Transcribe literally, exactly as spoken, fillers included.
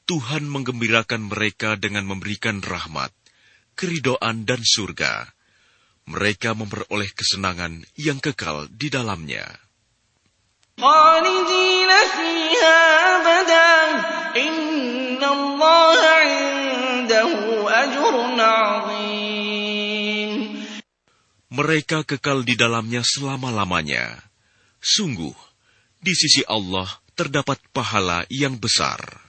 Tuhan menggembirakan mereka dengan memberikan rahmat, keridhaan dan surga. Mereka memperoleh kesenangan yang kekal di dalamnya. Khalidina fiha abada, inna Allah 'indahu ajrun 'azim. Mereka kekal di dalamnya selama-lamanya. Sungguh, di sisi Allah terdapat pahala yang besar.